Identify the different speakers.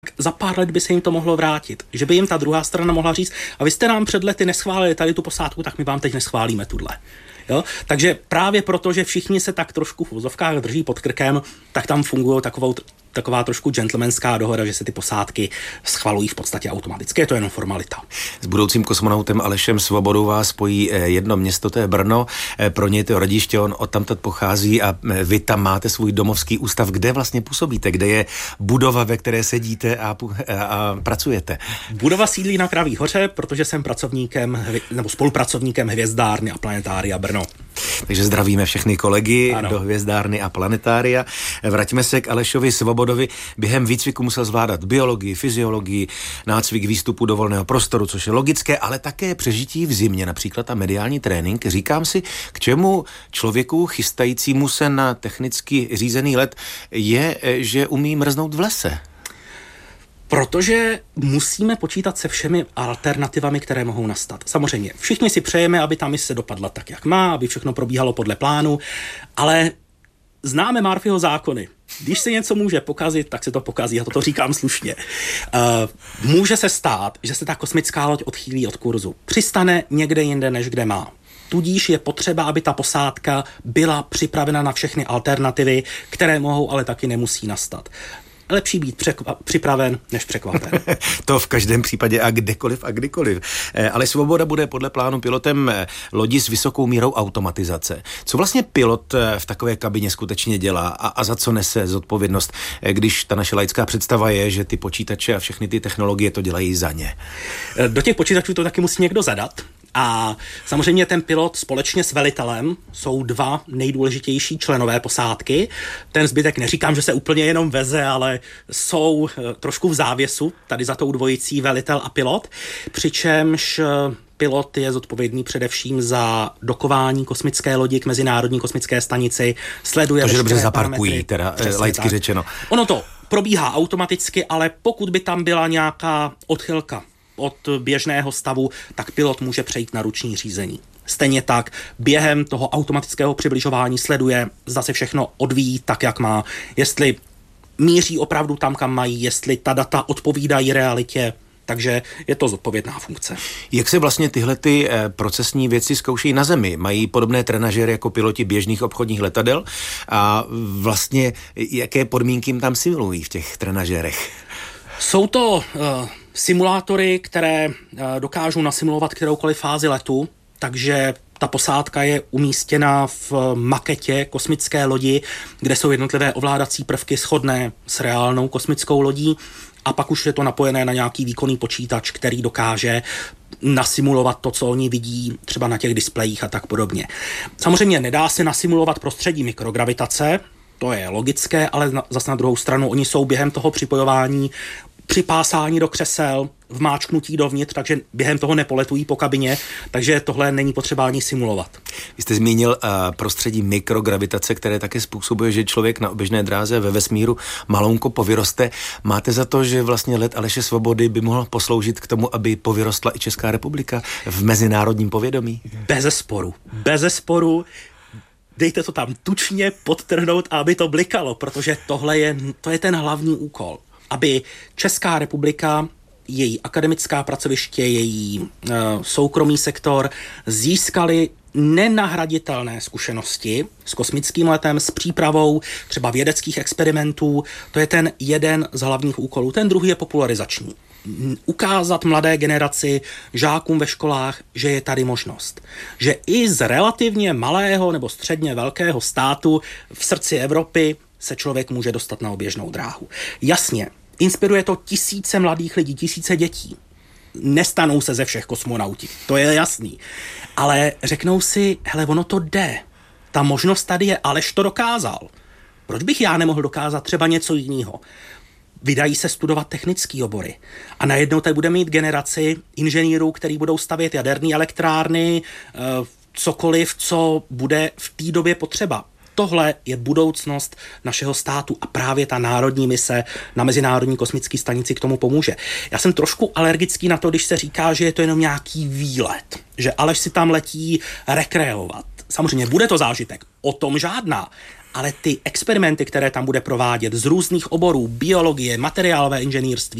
Speaker 1: za pár let by se jim to mohlo vrátit. Že by jim ta druhá strana mohla říct, a vy jste nám před lety neschválili tady tu posádku, tak my vám teď neschválíme tuhle. Jo? Takže právě proto, že všichni se tak trošku v vozovkách drží pod krkem, tak tam fungují taková trošku gentlemanská dohoda, že se ty posádky schvalují v podstatě automaticky. Je to jenom formalita.
Speaker 2: S budoucím kosmonautem Alešem Svobodou vás spojí jedno město, to je Brno. Pro něj to rodiště, on odtamtud pochází a vy tam máte svůj domovský ústav. Kde vlastně působíte? Kde je budova, ve které sedíte a pracujete?
Speaker 1: Budova sídlí na Kraví hoře, protože jsem spolupracovníkem Hvězdárny a planetária Brno.
Speaker 2: Takže zdravíme všechny kolegy do Hvězdárny a planetária. Vraťme se k Alešovi Svobodovi. Během výcviku musel zvládat biologii, fyziologii, nácvik výstupu do volného prostoru, což je logické, ale také přežití v zimě, například a mediální trénink. Říkám si, k čemu člověku chystajícímu se na technicky řízený let je, že umí mrznout v lese.
Speaker 1: Protože musíme počítat se všemi alternativami, které mohou nastat. Samozřejmě, všichni si přejeme, aby ta mise dopadla tak, jak má, aby všechno probíhalo podle plánu, ale známe Murphyho zákony. Když se něco může pokazit, tak se to pokazí, a to říkám slušně. Může se stát, že se ta kosmická loď odchýlí od kurzu. Přistane někde jinde, než kde má. Tudíž je potřeba, aby ta posádka byla připravena na všechny alternativy, které mohou, ale taky nemusí nastat. Lepší být připraven, než překvapen.
Speaker 2: To v každém případě a kdekoliv a kdykoliv. Ale Svoboda bude podle plánu pilotem lodi s vysokou mírou automatizace. Co vlastně pilot v takové kabině skutečně dělá a za co nese zodpovědnost, když ta naše laická představa je, že ty počítače a všechny ty technologie to dělají za ně?
Speaker 1: Do těch počítačů to taky musí někdo zadat. A samozřejmě ten pilot společně s velitelem jsou dva nejdůležitější členové posádky. Ten zbytek neříkám, že se úplně jenom veze, ale jsou trošku v závěsu, tady za tou dvojicí velitel a pilot, přičemž pilot je zodpovědný především za dokování kosmické lodi k Mezinárodní kosmické stanici, sleduje
Speaker 2: veškeré
Speaker 1: parametry.
Speaker 2: Dobře zaparkují, teda laicky řečeno.
Speaker 1: Ono to probíhá automaticky, ale pokud by tam byla nějaká odchylka od běžného stavu, tak pilot může přejít na ruční řízení. Stejně tak během toho automatického přibližování sleduje, zda se všechno odvíjí tak, jak má, jestli míří opravdu tam, kam mají, jestli ta data odpovídají realitě, takže je to zodpovědná funkce.
Speaker 2: Jak se vlastně tyhle ty procesní věci zkoušejí na Zemi? Mají podobné trenažery jako piloti běžných obchodních letadel? A vlastně jaké podmínky jim tam simulují v těch trenažerech?
Speaker 1: Jsou to simulátory, které dokážou nasimulovat kteroukoliv fázi letu, takže ta posádka je umístěna v maketě kosmické lodi, kde jsou jednotlivé ovládací prvky shodné s reálnou kosmickou lodí, a pak už je to napojené na nějaký výkonný počítač, který dokáže nasimulovat to, co oni vidí třeba na těch displejích a tak podobně. Samozřejmě nedá se nasimulovat prostředí mikrogravitace, to je logické, ale zase na druhou stranu oni jsou během toho připojování připásání do křesel, vmáčknutí dovnitř, takže během toho nepoletují po kabině, takže tohle není potřeba ani simulovat.
Speaker 2: Vy jste zmínil prostředí mikrogravitace, které také způsobuje, že člověk na oběžné dráze ve vesmíru malounko povyroste. Máte za to, že vlastně let Aleše Svobody by mohl posloužit k tomu, aby povyrostla i Česká republika v mezinárodním povědomí?
Speaker 1: Bez zesporu. Dejte to tam tučně podtrhnout, aby to blikalo, protože to je ten hlavní úkol. Aby Česká republika, její akademická pracoviště, její soukromý sektor získali nenahraditelné zkušenosti s kosmickým letem, s přípravou třeba vědeckých experimentů. To je ten jeden z hlavních úkolů. Ten druhý je popularizační. Ukázat mladé generaci, žákům ve školách, že je tady možnost. Že i z relativně malého nebo středně velkého státu v srdci Evropy se člověk může dostat na oběžnou dráhu. Jasně, inspiruje to tisíce mladých lidí, tisíce dětí. Nestanou se ze všech kosmonauti, to je jasný. Ale řeknou si, hele, ono to jde. Ta možnost tady je, Aleš to dokázal. Proč bych já nemohl dokázat třeba něco jiného? Vydají se studovat technické obory. A najednou tady budeme mít generaci inženýrů, který budou stavět jaderné elektrárny, cokoliv, co bude v té době potřeba. Tohle je budoucnost našeho státu a právě ta národní mise na Mezinárodní kosmické stanici k tomu pomůže. Já jsem trošku alergický na to, když se říká, že je to jenom nějaký výlet, že Aleš si tam letí rekreovat. Samozřejmě bude to zážitek, o tom žádná, ale ty experimenty, které tam bude provádět z různých oborů, biologie, materiálové inženýrství,